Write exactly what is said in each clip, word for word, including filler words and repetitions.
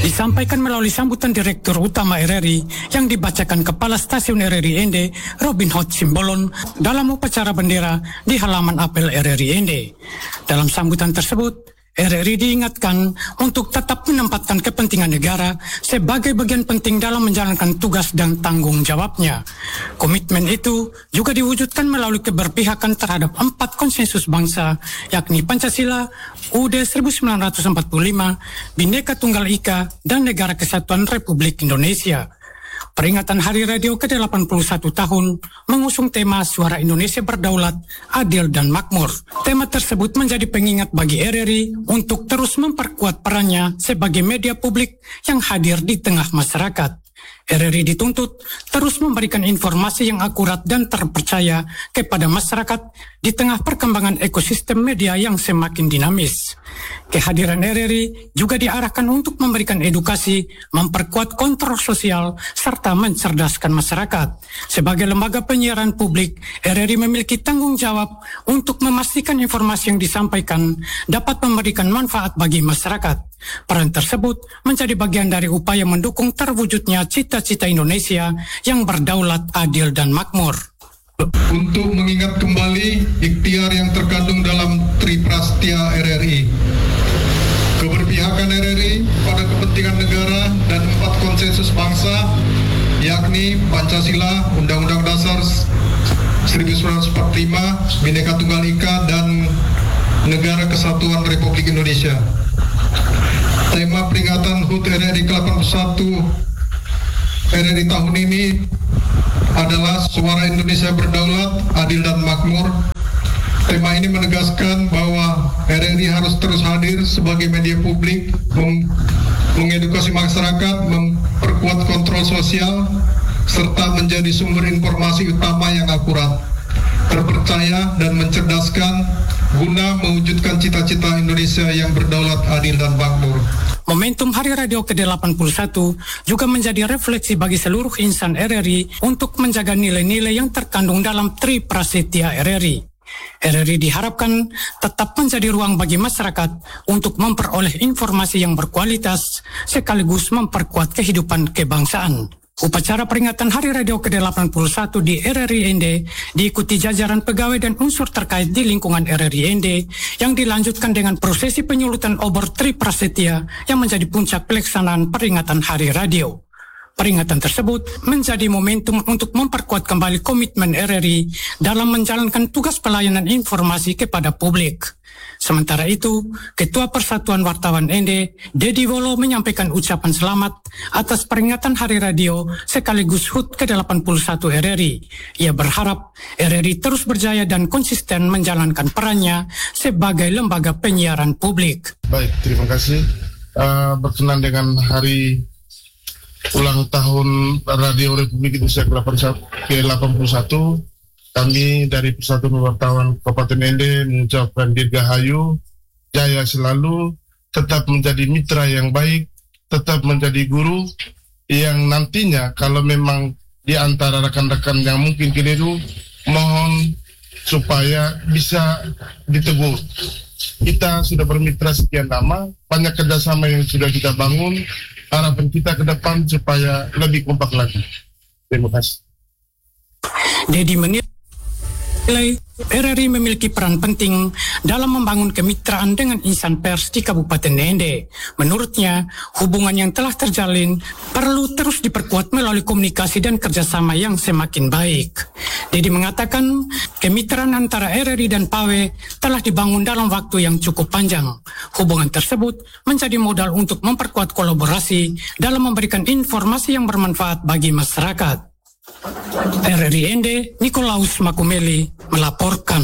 disampaikan melalui sambutan Direktur Utama R R I yang dibacakan Kepala Stasiun R R I Ende, Robin Hood Simbolon, dalam upacara bendera di halaman apel R R I Ende. Dalam sambutan tersebut, R R I diingatkan untuk tetap menempatkan kepentingan negara sebagai bagian penting dalam menjalankan tugas dan tanggung jawabnya. Komitmen itu juga diwujudkan melalui keberpihakan terhadap empat konsensus bangsa, yakni Pancasila, U U D seribu sembilan ratus empat puluh lima, Bhinneka Tunggal Ika, dan Negara Kesatuan Republik Indonesia. Peringatan Hari Radio ke delapan puluh satu tahun mengusung tema Suara Indonesia Berdaulat, Adil dan Makmur. Tema tersebut menjadi pengingat bagi R R I untuk terus memperkuat perannya sebagai media publik yang hadir di tengah masyarakat. R R I dituntut terus memberikan informasi yang akurat dan terpercaya kepada masyarakat di tengah perkembangan ekosistem media yang semakin dinamis. Kehadiran R R I juga diarahkan untuk memberikan edukasi, memperkuat kontrol sosial, serta mencerdaskan masyarakat. Sebagai lembaga penyiaran publik, R R I memiliki tanggung jawab untuk memastikan informasi yang disampaikan dapat memberikan manfaat bagi masyarakat. Peran tersebut menjadi bagian dari upaya mendukung terwujudnya cita-cita Indonesia yang berdaulat, adil, dan makmur. Untuk mengingat kembali ikhtiar yang terkandung dalam Triprastia R R I, keberpihakan R R I pada kepentingan negara dan empat konsensus bangsa, yakni Pancasila, Undang-Undang Dasar seribu sembilan ratus empat puluh lima, Bhinneka Tunggal Ika, dan Negara Kesatuan Republik Indonesia. Tema peringatan H U T R R I ke delapan puluh satu R R I tahun ini adalah Suara Indonesia Berdaulat, Adil dan Makmur. Tema ini menegaskan bahwa R R I harus terus hadir sebagai media publik, meng mengedukasi masyarakat, memperkuat kontrol sosial, serta menjadi sumber informasi utama yang akurat, terpercaya, dan mencerdaskan guna mewujudkan cita-cita Indonesia yang berdaulat, adil, dan makmur. Momentum Hari Radio ke delapan puluh satu juga menjadi refleksi bagi seluruh insan R R I untuk menjaga nilai-nilai yang terkandung dalam Triprastia R R I. R R I diharapkan tetap menjadi ruang bagi masyarakat untuk memperoleh informasi yang berkualitas sekaligus memperkuat kehidupan kebangsaan. Upacara peringatan Hari Radio ke delapan puluh satu di R R I Ende diikuti jajaran pegawai dan unsur terkait di lingkungan R R I Ende yang dilanjutkan dengan prosesi penyulutan obor Triprastia yang menjadi puncak pelaksanaan peringatan Hari Radio. Peringatan tersebut menjadi momentum untuk memperkuat kembali komitmen R R I dalam menjalankan tugas pelayanan informasi kepada publik. Sementara itu, Ketua Persatuan Wartawan Ende, Dedi Wolo, menyampaikan ucapan selamat atas peringatan Hari Radio sekaligus H U T ke delapan puluh satu R R I. Ia berharap R R I terus berjaya dan konsisten menjalankan perannya sebagai lembaga penyiaran publik. Baik, terima kasih. Uh, berkenan dengan hari ulang tahun Radio Republik Indonesia ke delapan puluh satu, kami dari Persatuan Wartawan Kabupaten Ende mengucapkan dirgahayu, jaya selalu, tetap menjadi mitra yang baik, tetap menjadi guru yang nantinya kalau memang di antara rekan-rekan yang mungkin keliru, mohon supaya bisa ditegur. Kita sudah bermitra sekian lama, banyak kerjasama yang sudah kita bangun, harapan kita ke depan supaya lebih kompak lagi. Terima kasih. Dedi menilai R R I memiliki peran penting dalam membangun kemitraan dengan insan pers di Kabupaten Ende. Menurutnya, hubungan yang telah terjalin perlu terus diperkuat melalui komunikasi dan kerjasama yang semakin baik. Dedi mengatakan, kemitraan antara R R I dan P A W telah dibangun dalam waktu yang cukup panjang. Hubungan tersebut menjadi modal untuk memperkuat kolaborasi dalam memberikan informasi yang bermanfaat bagi masyarakat. R R I Ende, Nikolaus Makumeli melaporkan.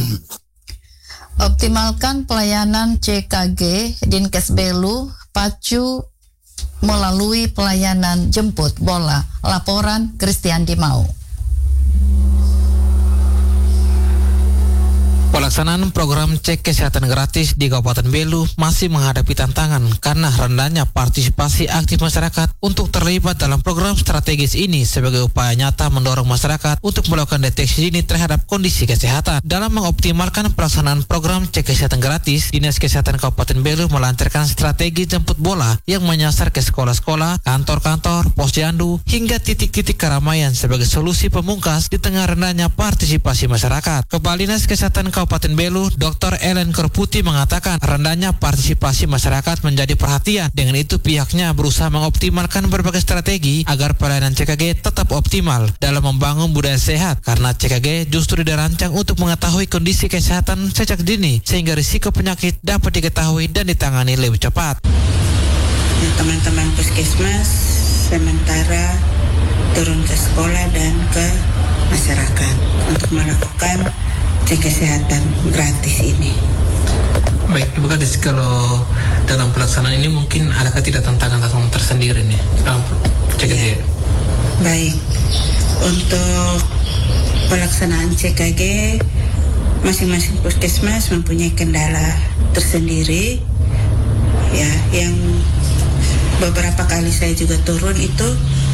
Optimalkan pelayanan C K G Dinkes Belu pacu melalui pelayanan jemput bola. Laporan Christian Dimau. Pelaksanaan program cek kesehatan gratis di Kabupaten Belu masih menghadapi tantangan karena rendahnya partisipasi aktif masyarakat untuk terlibat dalam program strategis ini sebagai upaya nyata mendorong masyarakat untuk melakukan deteksi dini terhadap kondisi kesehatan. Dalam mengoptimalkan pelaksanaan program cek kesehatan gratis, Dinas Kesehatan Kabupaten Belu melancarkan strategi jemput bola yang menyasar ke sekolah-sekolah, kantor-kantor, posyandu, hingga titik-titik keramaian sebagai solusi pemungkas di tengah rendahnya partisipasi masyarakat. Kepala Dinas Kesehatan Kabupaten Belu, Doktor Ellen Korputi mengatakan rendahnya partisipasi masyarakat menjadi perhatian. Dengan itu pihaknya berusaha mengoptimalkan berbagai strategi agar pelayanan C K G tetap optimal dalam membangun budaya sehat, karena C K G justru dirancang untuk mengetahui kondisi kesehatan sejak dini sehingga risiko penyakit dapat diketahui dan ditangani lebih cepat. Teman-teman puskesmas sementara turun ke sekolah dan ke masyarakat untuk melakukan cek kesehatan gratis ini. Baik, Ibu Kades, kalau dalam pelaksanaan ini mungkin adakah tidak tantangan-tantangan tersendiri nih dalam C K G? Ya. Baik, untuk pelaksanaan C K G masing-masing puskesmas mempunyai kendala tersendiri. Ya, yang beberapa kali saya juga turun itu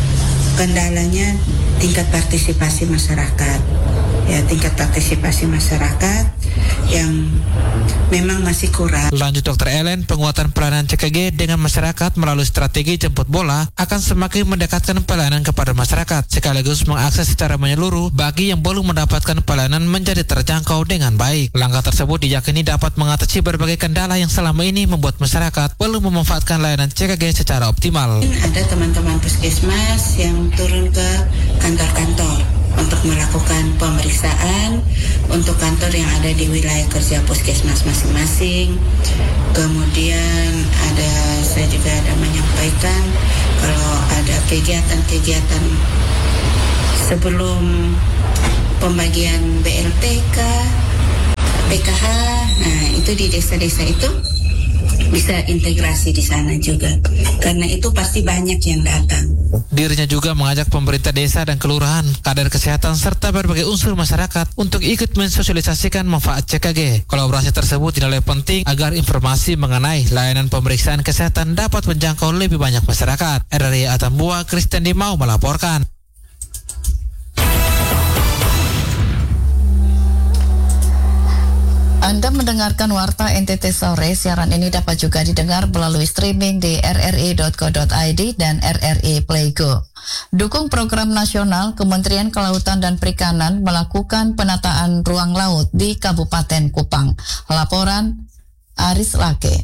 kendalanya tingkat partisipasi masyarakat. Ya, tingkat partisipasi masyarakat yang memang masih kurang. Lanjut Dokter Ellen, penguatan pelayanan C K G dengan masyarakat melalui strategi jemput bola akan semakin mendekatkan pelayanan kepada masyarakat, sekaligus mengakses secara menyeluruh bagi yang belum mendapatkan pelayanan menjadi terjangkau dengan baik. Langkah tersebut diyakini dapat mengatasi berbagai kendala yang selama ini membuat masyarakat belum memanfaatkan layanan C K G secara optimal. Ada teman-teman puskesmas yang turun ke kantor-kantor untuk melakukan pemeriksaan untuk kantor yang ada di wilayah kerja puskesmas masing-masing. Kemudian ada saya juga ada menyampaikan kalau ada kegiatan-kegiatan sebelum pembagian B L T K, P K H, nah itu di desa-desa itu bisa integrasi di sana juga, karena itu pasti banyak yang datang. Dirinya juga mengajak pemerintah desa dan kelurahan, kader kesehatan, serta berbagai unsur masyarakat untuk ikut mensosialisasikan manfaat C K G. Kolaborasi tersebut dinilai penting agar informasi mengenai layanan pemeriksaan kesehatan dapat menjangkau lebih banyak masyarakat. R R I Atambua, Kristen Dimau melaporkan. Anda mendengarkan Warta N T T Sore. Siaran ini dapat juga didengar melalui streaming di r r i dot co dot i d dan R R I Play Go. Dukung program nasional, Kementerian Kelautan dan Perikanan melakukan penataan ruang laut di Kabupaten Kupang. Laporan Aris Lake.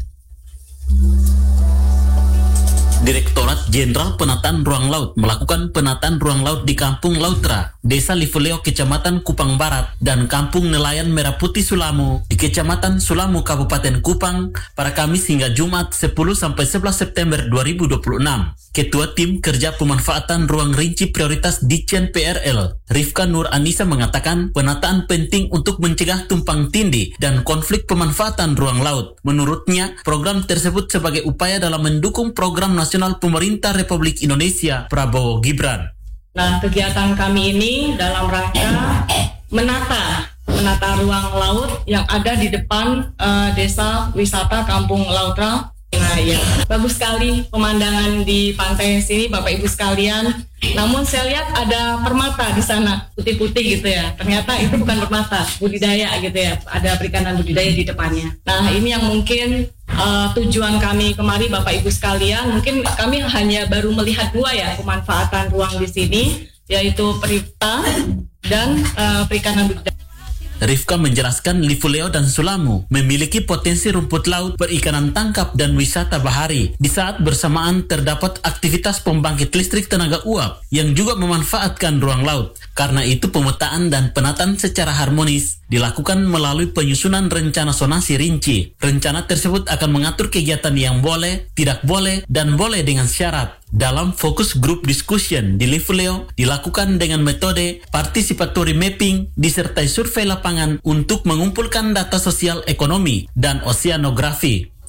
Direktorat Jenderal Penataan Ruang Laut melakukan penataan ruang laut di Kampung Lautra, Desa Livuleo, Kecamatan Kupang Barat, dan Kampung Nelayan Merah Putih Sulamu di Kecamatan Sulamu, Kabupaten Kupang pada Kamis hingga Jumat sepuluh sampai sebelas September dua ribu dua puluh enam. Ketua Tim Kerja Pemanfaatan Ruang Rinci Prioritas Ditjen P R L, Rifka Nur Anissa, mengatakan penataan penting untuk mencegah tumpang tindih dan konflik pemanfaatan ruang laut. Menurutnya, program tersebut sebagai upaya dalam mendukung program nasional pemerintah Republik Indonesia Prabowo Gibran. Nah, kegiatan kami ini dalam rangka menata menata ruang laut yang ada di depan uh, desa wisata Kampung Lautra. Nah, ya, bagus sekali pemandangan di pantai sini, Bapak Ibu sekalian. Namun saya lihat ada permata di sana, putih-putih gitu ya. Ternyata itu bukan permata, budidaya gitu ya. Ada perikanan budidaya di depannya. Nah, ini yang mungkin uh, tujuan kami kemari, Bapak Ibu sekalian. Mungkin kami hanya baru melihat dua ya pemanfaatan ruang di sini, yaitu perita dan uh, perikanan budidaya. Rifka menjelaskan Livuleo dan Sulamu memiliki potensi rumput laut, perikanan tangkap, dan wisata bahari. Di saat bersamaan terdapat aktivitas pembangkit listrik tenaga uap yang juga memanfaatkan ruang laut. Karena itu pemetaan dan penataan secara harmonis dilakukan melalui penyusunan rencana zonasi rinci. Rencana tersebut akan mengatur kegiatan yang boleh, tidak boleh, dan boleh dengan syarat. Dalam fokus group discussion di Livuleo dilakukan dengan metode participatory mapping disertai survei lapangan untuk mengumpulkan data sosial ekonomi dan oceanografi.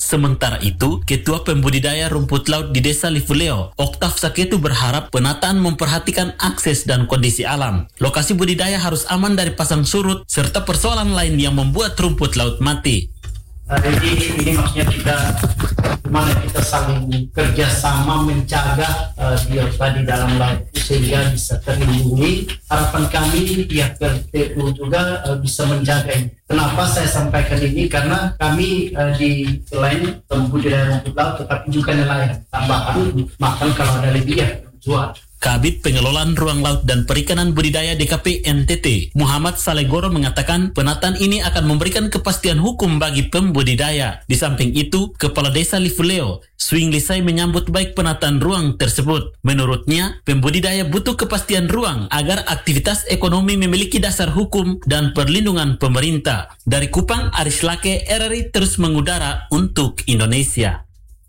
Sementara itu, Ketua Pembudidaya Rumput Laut di Desa Livuleo, Oktav Saketu berharap penataan memperhatikan akses dan kondisi alam. Lokasi budidaya harus aman dari pasang surut serta persoalan lain yang membuat rumput laut mati. Jadi ini maksudnya kita gimana kita saling kerjasama menjaga uh, biota di dalam laut sehingga bisa terlindungi. Harapan kami pihak P T U juga uh, bisa menjaga ini. Kenapa saya sampaikan ini? Karena kami uh, di selain pembudidaya rumput laut tetapi juga nelayan tambahan makan kalau ada lebih ya jual. Kabid Pengelolaan Ruang Laut dan Perikanan Budidaya D K P N T T, Muhammad Salegoro mengatakan penataan ini akan memberikan kepastian hukum bagi pembudidaya. Di samping itu, Kepala Desa Livuleo, Swing Lisai menyambut baik penataan ruang tersebut. Menurutnya, pembudidaya butuh kepastian ruang agar aktivitas ekonomi memiliki dasar hukum dan perlindungan pemerintah. Dari Kupang, Aris Lake, R R I terus mengudara untuk Indonesia.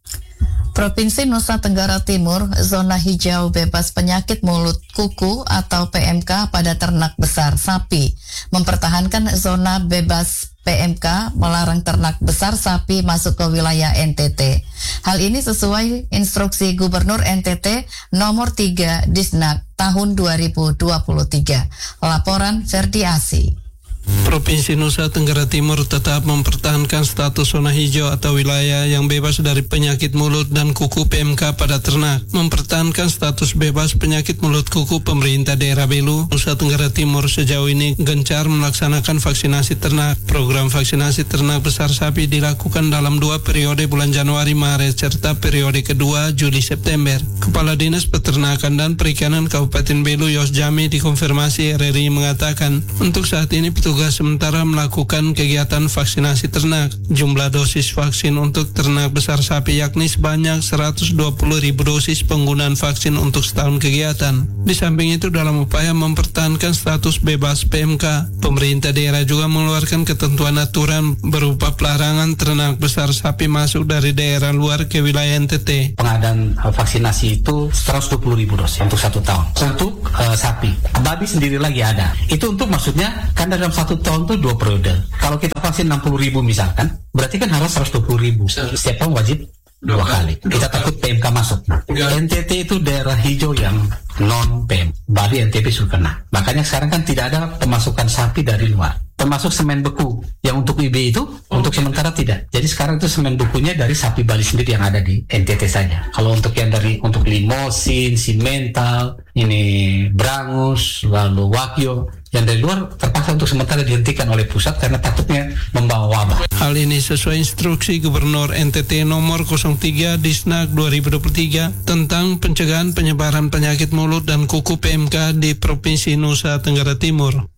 Provinsi Nusa Tenggara Timur, zona hijau bebas penyakit mulut kuku atau P M K pada ternak besar sapi. Mempertahankan zona bebas P M K melarang ternak besar sapi masuk ke wilayah N T T. Hal ini sesuai instruksi Gubernur N T T nomor tiga Disnak tahun dua ribu dua puluh tiga. Laporan Ferdi Asi. Provinsi Nusa Tenggara Timur tetap mempertahankan status zona hijau atau wilayah yang bebas dari penyakit mulut dan kuku P M K pada ternak. Mempertahankan status bebas penyakit mulut kuku, pemerintah daerah Belu, Nusa Tenggara Timur sejauh ini gencar melaksanakan vaksinasi ternak. Program vaksinasi ternak besar sapi dilakukan dalam dua periode bulan Januari Maret serta periode kedua Juli September. Kepala Dinas Peternakan dan Perikanan Kabupaten Belu Yos Jami dikonfirmasi R R I mengatakan untuk saat ini petugas sementara melakukan kegiatan vaksinasi ternak. Jumlah dosis vaksin untuk ternak besar sapi yakni sebanyak seratus dua puluh ribu dosis penggunaan vaksin untuk setahun kegiatan. Di samping itu dalam upaya mempertahankan status bebas P M K, pemerintah daerah juga mengeluarkan ketentuan aturan berupa pelarangan ternak besar sapi masuk dari daerah luar ke wilayah N T T. Pengadaan uh, vaksinasi itu seratus dua puluh ribu dosis untuk satu tahun. Untuk uh, sapi, babi sendiri lagi ada. Itu untuk maksudnya kan dalam satu tahun itu dua periode. Kalau kita vaksin enam puluh ribu misalkan, berarti kan harus seratus dua puluh ribu. Setiap tahun wajib dua kali. Kita takut P M K masuk. N T T itu daerah hijau yang non P M. Bali N T T sudah kena. Makanya sekarang kan tidak ada pemasukan sapi dari luar. Termasuk semen beku. Yang untuk I B itu, okay. Untuk sementara tidak. Jadi sekarang itu semen bekunya dari sapi Bali sendiri yang ada di N T T saja. Kalau untuk yang dari untuk limosin, simental, ini brangus, lalu wakyo, yang dari luar terpaksa untuk sementara dihentikan oleh pusat karena takutnya membawa wabah. Hal ini sesuai instruksi Gubernur N T T nomor nol tiga Disnak dua ribu dua puluh tiga tentang pencegahan penyebaran penyakit mulut dan kuku P M K di Provinsi Nusa Tenggara Timur.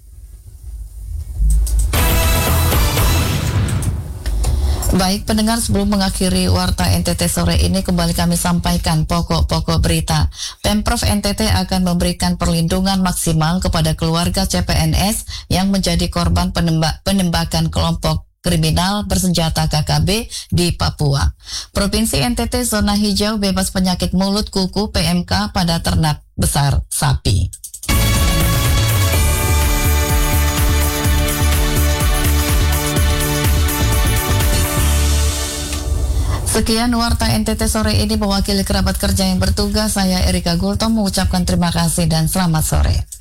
Baik pendengar, sebelum mengakhiri Warta N T T sore ini kembali kami sampaikan pokok-pokok berita. Pemprov N T T akan memberikan perlindungan maksimal kepada keluarga C P N S yang menjadi korban penemba- penembakan kelompok kriminal bersenjata K K B di Papua. Provinsi N T T zona hijau bebas penyakit mulut kuku P M K pada ternak besar sapi. Sekian Warta N T T sore ini, mewakili kerabat kerja yang bertugas, saya Erika Gultom mengucapkan terima kasih dan selamat sore.